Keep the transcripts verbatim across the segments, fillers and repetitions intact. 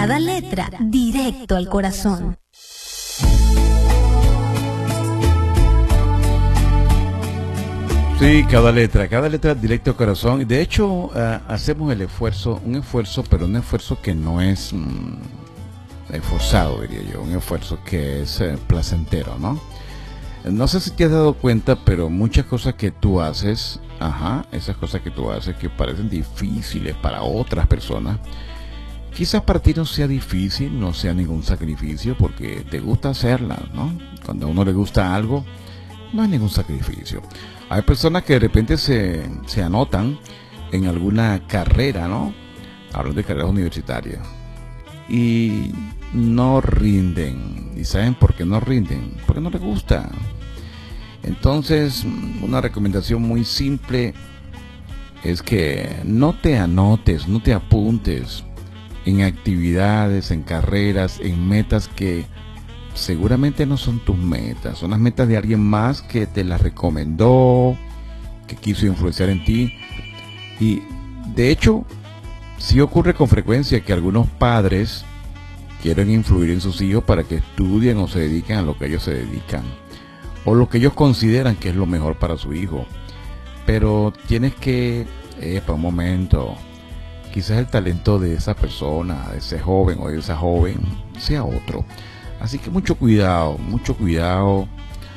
cada letra directo al corazón. Sí, cada letra, cada letra directo al corazón. Y de hecho, uh, hacemos el esfuerzo, un esfuerzo, pero un esfuerzo que no es mm, esforzado, diría yo, un esfuerzo que es eh, placentero, ¿no? No sé si te has dado cuenta, pero muchas cosas que tú haces, ajá, esas cosas que tú haces que parecen difíciles para otras personas, quizás para ti no sea difícil, no sea ningún sacrificio, porque te gusta hacerlas, ¿no? Cuando a uno le gusta algo, no hay ningún sacrificio. Hay personas que de repente se, se anotan en alguna carrera, ¿no? Hablan de carreras universitarias y no rinden. ¿Y saben por qué no rinden? Porque no les gusta. Entonces, una recomendación muy simple es que no te anotes, no te apuntes en actividades, en carreras, en metas que seguramente no son tus metas, son las metas de alguien más que te las recomendó, que quiso influenciar en ti. Y de hecho, sí ocurre con frecuencia que algunos padres quieren influir en sus hijos para que estudien o se dediquen a lo que ellos se dedican, o lo que ellos consideran que es lo mejor para su hijo. Pero tienes que, eh, para un momento, quizás el talento de esa persona, de ese joven o de esa joven, sea otro. Así que mucho cuidado, mucho cuidado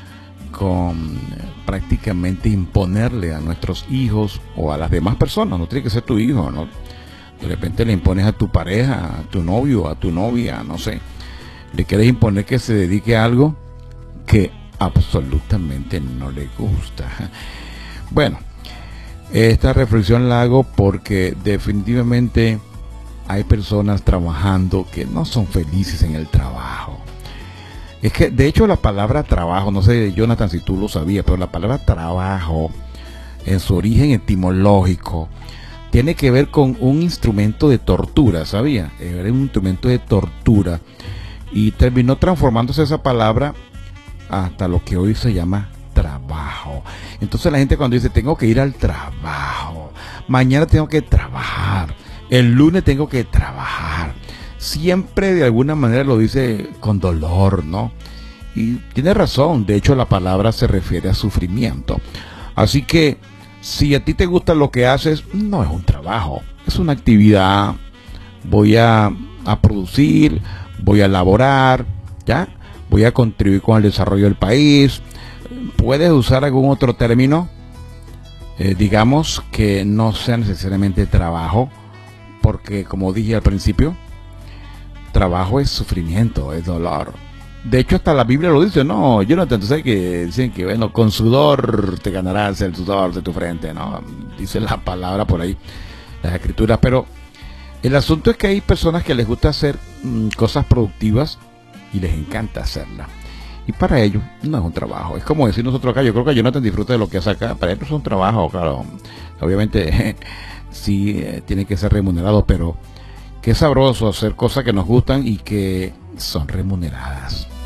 con prácticamente imponerle a nuestros hijos o a las demás personas, no tiene que ser tu hijo, ¿no? De repente le impones a tu pareja, a tu novio, a tu novia, no sé, le quieres imponer que se dedique a algo que absolutamente no le gusta. Bueno, esta reflexión la hago porque definitivamente hay personas trabajando que no son felices en el trabajo. Es que, de hecho, la palabra trabajo, no sé, Jonathan, si tú lo sabías, pero la palabra trabajo, en su origen etimológico, tiene que ver con un instrumento de tortura, ¿sabía? Era un instrumento de tortura y terminó transformándose esa palabra hasta lo que hoy se llama trabajo. Entonces la gente cuando dice, tengo que ir al trabajo, mañana tengo que trabajar, el lunes tengo que trabajar, siempre de alguna manera lo dice con dolor, ¿no? Y tiene razón, de hecho la palabra se refiere a sufrimiento. Así que si a ti te gusta lo que haces, no es un trabajo, es una actividad. Voy a, a producir, voy a elaborar, ¿ya? Voy a contribuir con el desarrollo del país. ¿Puedes usar algún otro término? Eh, digamos que no sea necesariamente trabajo, porque como dije al principio, trabajo es sufrimiento, es dolor. De hecho, hasta la Biblia lo dice, ¿no? Yo no entiendo, sé que dicen que, bueno, con sudor te ganarás el sudor de tu frente, ¿no? Dice la palabra por ahí, las escrituras. Pero el asunto es que hay personas que les gusta hacer mmm, cosas productivas y les encanta hacerlas. Y para ellos no es un trabajo. Es como decir nosotros acá, yo creo que Jonathan disfruta de lo que hace acá. Para ellos es un trabajo, claro. Obviamente sí eh, tiene que ser remunerado, pero qué sabroso hacer cosas que nos gustan y que son remuneradas.